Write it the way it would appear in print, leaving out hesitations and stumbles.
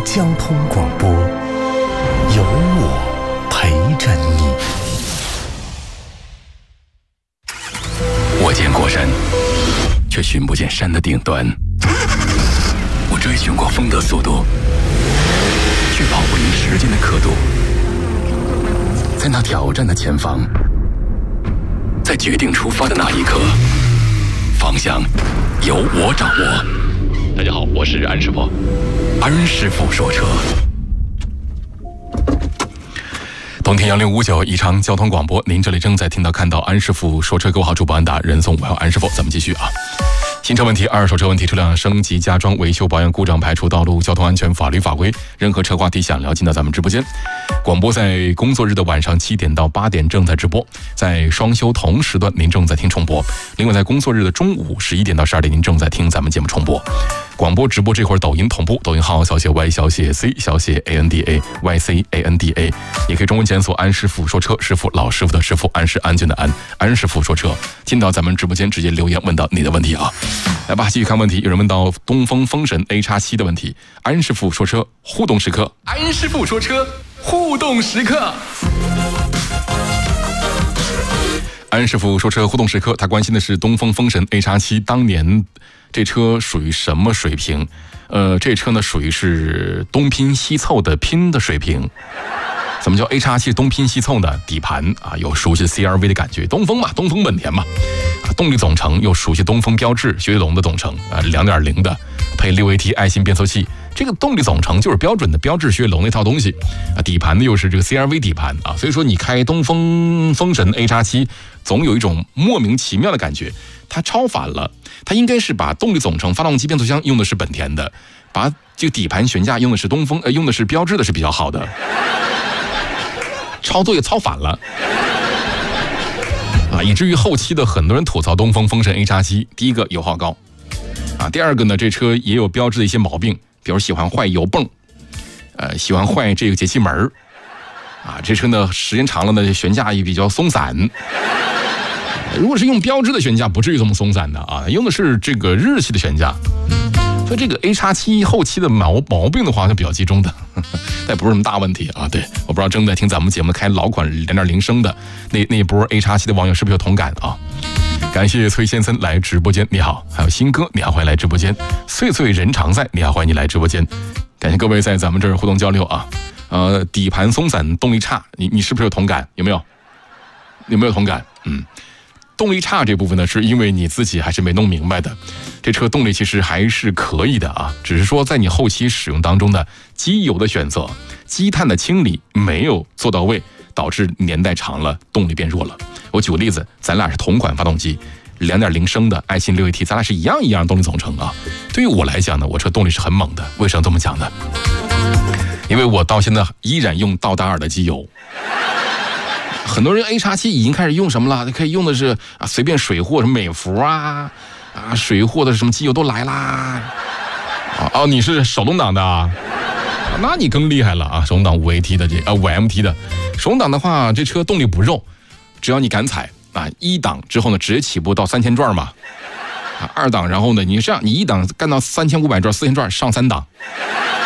交通广播，有我陪着你。 我见过山，却寻不见山的顶端。我追寻过风的速度，却跑不赢时间的刻度。在那挑战的前方，在决定出发的那一刻，方向由我掌握。大家好，我是安师傅。安师傅说车。冬天1059宜昌交通广播，您这里正在听到看到安师傅说车，各位好，主播安达，人送我要安师傅，咱们继续啊。新车问题、二手车问题、车辆升级加装、维修保养、故障排除、道路交通安全、法律法规，任何车话题想聊进到咱们直播间。广播在工作日的晚上7点到8点正在直播，在双休同时段您正在听重播。另外在工作日的中午11点到12点您正在听咱们节目重播。广播直播这会儿抖音同步，抖音号小写 Y 小写 C 小写 ANDA YCANDA， 也可以中文检索安师傅说车，师傅老师傅的师傅，安是安全的安，安师傅说车。进到咱们直播间直接留言问到你的问题啊。来吧，继续看问题。有人问到东风风神 A-7 的问题，安师傅说车互动时刻，安师傅说车互动时刻。安师傅说车互动时刻，他关心的是东风风神 A-7 当年这车属于什么水平？这车呢属于是东拼西凑的拼的水平。怎么叫 A-7 东拼西凑呢？底盘啊有熟悉 CR-V 的感觉，东风嘛，东风本田嘛。动力总成又熟悉东风标致雪铁龙的总成啊，2.0的配6AT 爱信变速器，这个动力总成就是标准的标致雪铁龙那套东西啊。底盘呢又是这个 CR-V 底盘啊，所以说你开东风风神 A-7 总有一种莫名其妙的感觉，它超反了。它应该是把动力总成、发动机、变速箱用的是本田的，把这个底盘悬架用的是用的是标致的是比较好的，超对超反了。以至于后期的很多人吐槽东风风神 A-7， 第一个油耗高啊，第二个呢，这车也有标志的一些毛病，比如喜欢坏油泵，喜欢坏这个节气门啊，这车呢时间长了呢，悬架也比较松散。如果是用标致的悬架，不至于这么松散的啊，用的是这个日系的悬架。所以这个 A-7 后期的毛病的话，是比较集中的，但不是什么大问题啊。对，我不知道正在听咱们节目开老款2.0升的那波 A-7 的网友是不是有同感啊？感谢崔先生来直播间，你好；还有新哥，你好，欢迎来直播间；岁岁人常在，你好，欢迎你来直播间。感谢各位在咱们这儿互动交流啊。底盘松散，动力差，你是不是有同感？有没有？有没有同感？动力差这部分呢，是因为你自己还是没弄明白的。这车动力其实还是可以的啊，只是说在你后期使用当中的机油的选择、积碳的清理没有做到位，导致年代长了，动力变弱了。我举个例子，咱俩是同款发动机，2.0升的爱信6AT，咱俩是一样动力总成啊。对于我来讲呢，我车动力是很猛的。为什么这么讲呢？因为我到现在依然用道达尔的机油。很多人 A-7 已经开始用什么了？可以用的是随便水货，什么美孚水货的什么机油都来啦。你是手动挡的啊？那你更厉害了啊！手动挡5AT 的5MT 的手动挡的话，这车动力不肉，只要你敢踩啊，1档之后呢，直接起步到3000转嘛。2档，然后呢，你这样，你1档干到3500转、4000转，上3档。